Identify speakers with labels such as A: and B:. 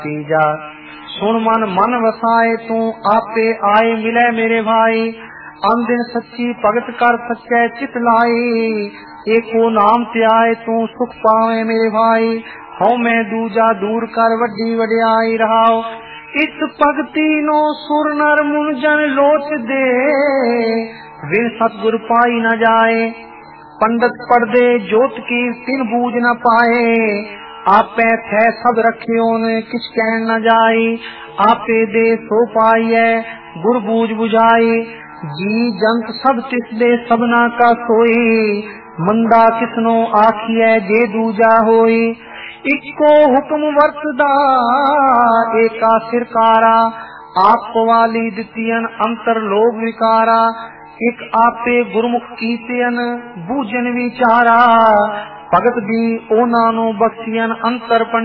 A: तीजा सुन मन मन वसाए तू आपे आए मिले मेरे भाई अन दिन सच्ची भगत कर सच्चे चित लाई एको नाम ते आए तू सुख पावे मेरे भाई हूं मैं दूजा दूर कर वड्डी वड्याई रहाओ इस भगती नो सुर नर मुंजन लोच दे विन सतगुर पाई न जाए पंडित पढ़दे जोत की तिन बूझ न पाए आपे थे सब रखियो ने किस कह न जाई आपे दे सो पाइए गुर बूझ बुझाई जी जंत सब तिस दे सबना का सोई मंदा किसनो आखिए जे दूजा होई इको हुक्म वर्तदा एका सिरकारा आप वाली दितियन अंतर लोग विकारा एक आपे गुरमुख कीतियन बूझन विचारा भगत भी ओना नु बख्शियन अंतर